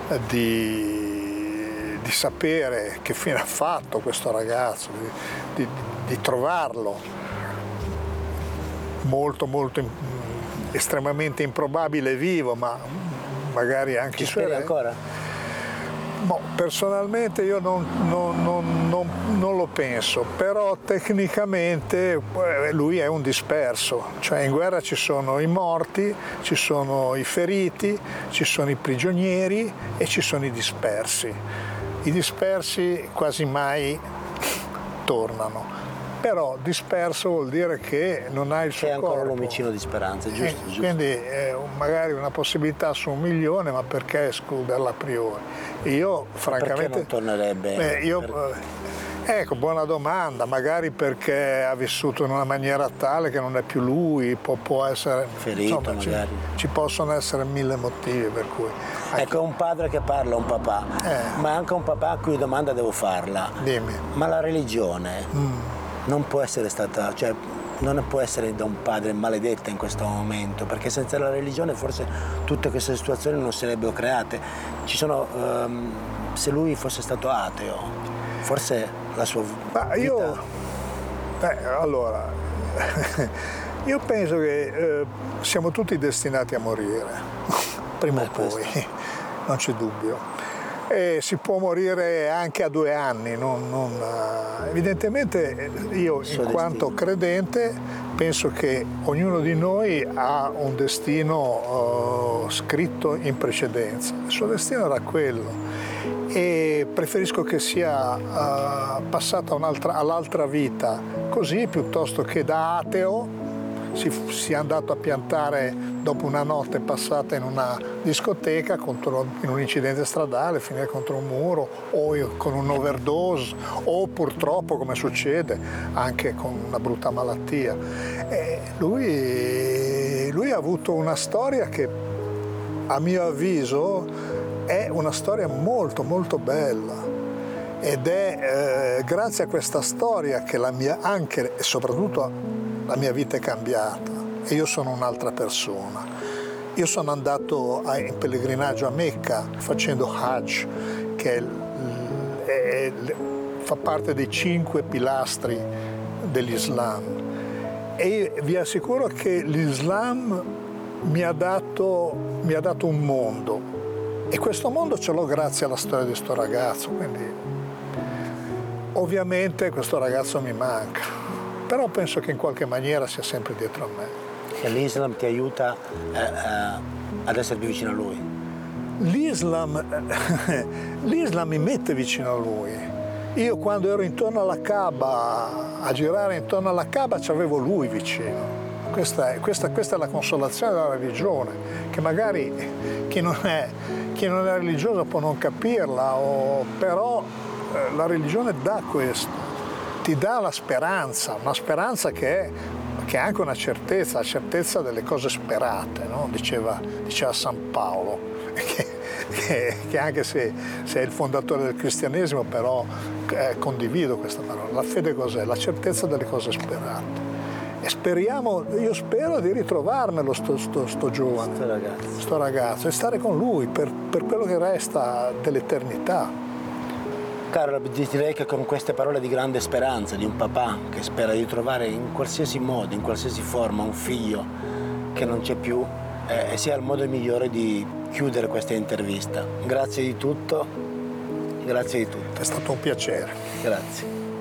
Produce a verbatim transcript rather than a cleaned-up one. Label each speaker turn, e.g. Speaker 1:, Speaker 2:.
Speaker 1: di, di sapere che fine ha fatto questo ragazzo, di, di, di trovarlo molto molto estremamente improbabile vivo, ma magari anche
Speaker 2: ci speri ancora?
Speaker 1: No, personalmente io non, non, non, non, non lo penso, però tecnicamente lui è un disperso, cioè in guerra ci sono i morti, ci sono i feriti, ci sono i prigionieri e ci sono i dispersi. I dispersi quasi mai tornano. Però disperso vuol dire che non ha il suo corpo.
Speaker 2: C'è ancora lumicino di speranza, giusto?
Speaker 1: Eh,
Speaker 2: giusto.
Speaker 1: Quindi eh, magari una possibilità su un milione, ma perché escluderla a priori? Io francamente...
Speaker 2: Perché non tornerebbe?
Speaker 1: Beh, io,
Speaker 2: per...
Speaker 1: Ecco, buona domanda, magari perché ha vissuto in una maniera tale che non è più lui, può, può essere...
Speaker 2: Ferito
Speaker 1: insomma,
Speaker 2: magari.
Speaker 1: Ci, ci possono essere mille motivi per cui...
Speaker 2: Ecco, è un padre che parla, un papà,
Speaker 1: Eh.
Speaker 2: ma anche un papà a cui domanda devo farla.
Speaker 1: Dimmi.
Speaker 2: Ma la religione...
Speaker 1: Mm.
Speaker 2: non può essere stata, cioè non può essere da un padre maledetta in questo momento, perché senza la religione forse tutte queste situazioni non sarebbero create. Ci sono, um, se lui fosse stato ateo, forse la sua
Speaker 1: Ma
Speaker 2: vita...
Speaker 1: io, eh, allora, io penso che eh, siamo tutti destinati a morire, prima
Speaker 2: Beh,
Speaker 1: o poi,
Speaker 2: questo.
Speaker 1: non c'è dubbio. E si può morire anche a due anni, non, non, evidentemente io in quanto credente penso che ognuno di noi ha un destino uh, scritto in precedenza, il suo destino era quello e preferisco che sia uh, passata un'altra, all'altra vita così piuttosto che da ateo si sia andato a piantare dopo una notte passata in una discoteca contro, in un incidente stradale, finire contro un muro o con un overdose o purtroppo, come succede, anche con una brutta malattia. E lui, lui ha avuto una storia che a mio avviso è una storia molto molto bella ed è eh, grazie a questa storia che la mia, anche e soprattutto la mia vita è cambiata e io sono un'altra persona. Io sono andato a, in pellegrinaggio a Mecca facendo Hajj, che è, è, fa parte dei cinque pilastri dell'Islam. E vi assicuro che l'Islam mi ha dato, mi ha dato un mondo. E questo mondo ce l'ho grazie alla storia di questo ragazzo. Quindi, ovviamente questo ragazzo mi manca. Però penso che in qualche maniera sia sempre dietro a me.
Speaker 2: E l'Islam ti aiuta eh, eh, ad essere più vicino a lui?
Speaker 1: L'Islam, L'Islam mi mette vicino a lui. Io quando ero intorno alla Kaaba, a girare intorno alla Kaaba, c'avevo lui vicino. Questa è, questa, questa è la consolazione della religione, che magari chi non è, chi non è religioso può non capirla, o, però eh, la religione dà questo. Ti dà la speranza, una speranza che è, che è anche una certezza, la certezza delle cose sperate, no? diceva, diceva San Paolo, che, che, che anche se, se è il fondatore del cristianesimo, però eh, condivido questa parola. La fede cos'è? La certezza delle cose sperate. E speriamo, io spero di ritrovarmelo sto, sto, sto giovane,
Speaker 2: sto ragazzo.
Speaker 1: sto ragazzo, e stare con lui per, per quello che resta dell'eternità.
Speaker 2: Carlo, direi che con queste parole di grande speranza, di un papà che spera di trovare in qualsiasi modo, in qualsiasi forma, un figlio che non c'è più, eh, sia il modo migliore di chiudere questa intervista. Grazie di tutto, grazie di tutto.
Speaker 1: È stato un piacere.
Speaker 2: Grazie.